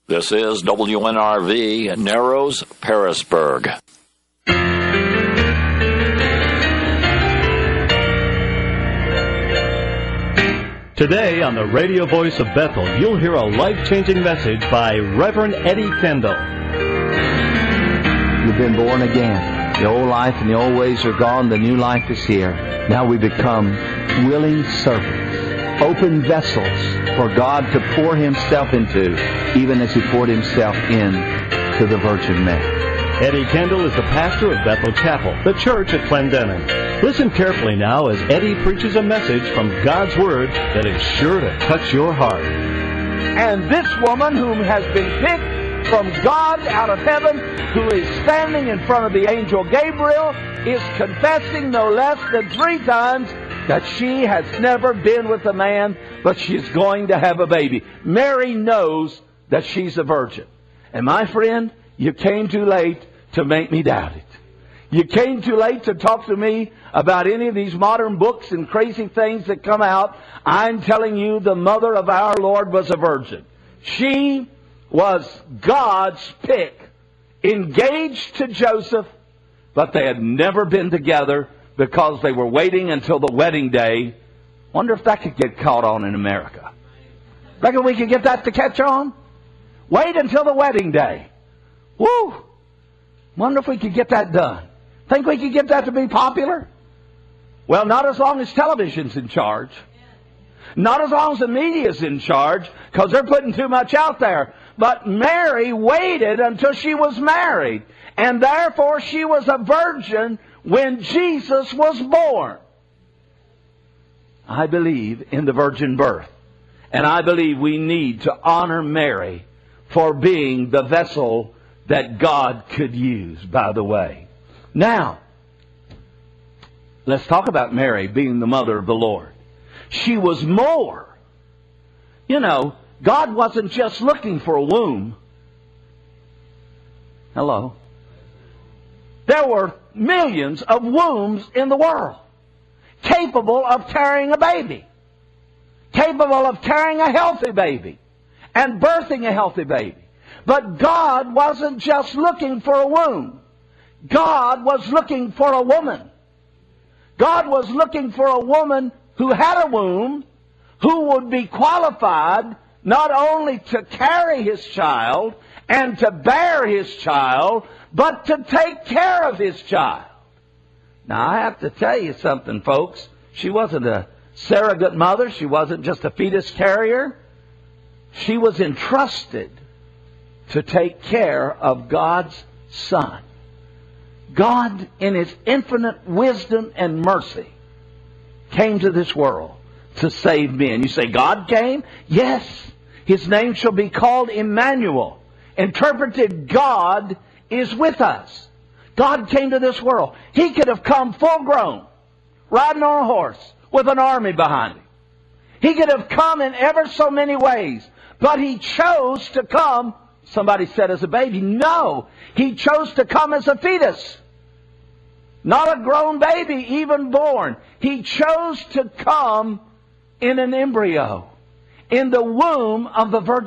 This is WNRV, Narrows, Pearisburg. Today on the radio voice of Bethel, you'll hear a life-changing message by Reverend Eddie Kendall. You've been born again. The old life and the old ways are gone. The new life is here. Now we become willing servants, open vessels for God to pour Himself into, even as He poured Himself into the Virgin Mary. Eddie Kendall is the pastor of Bethel Chapel, the church at Clendenin. Listen carefully now as Eddie preaches a message from God's Word that is sure to touch your heart. And this woman whom has been picked from God out of heaven, who is standing in front of the angel Gabriel, is confessing no less than 3 times that she has never been with a man, but she's going to have a baby. Mary knows that she's a virgin. And my friend, you came too late to make me doubt it. You came too late to talk to me about any of these modern books and crazy things that come out. I'm telling you, the mother of our Lord was a virgin. She was God's pick, engaged to Joseph, but they had never been together because they were waiting until the wedding day. Wonder if that could get caught on in America. Reckon we could get that to catch on? Wait until the wedding day. Woo! Wonder if we could get that done. Think we could get that to be popular? Well, not as long as television's in charge. Not as long as the media's in charge, because they're putting too much out there. But Mary waited until she was married, and therefore she was a virgin when Jesus was born. I believe in the virgin birth, and I believe we need to honor Mary for being the vessel that God could use, by the way. Now, let's talk about Mary being the mother of the Lord. She was more. You know, God wasn't just looking for a womb. Hello. There were millions of wombs in the world capable of carrying a baby, capable of carrying a healthy baby and birthing a healthy baby. But God wasn't just looking for a womb. God was looking for a woman. God was looking for a woman who had a womb, who would be qualified not only to carry His child and to bear His child, but to take care of His child. Now, I have to tell you something, folks. She wasn't a surrogate mother. She wasn't just a fetus carrier. She was entrusted to take care of God's Son. God, in His infinite wisdom and mercy, came to this world to save men. You say, God came? Yes. His name shall be called Emmanuel. Interpreted, God is with us. God came to this world. He could have come full grown, riding on a horse, with an army behind Him. He could have come in ever so many ways, but He chose to come, somebody said, as a baby. No, He chose to come as a fetus. Not a grown baby, even born. He chose to come in an embryo, in the womb of the Virgin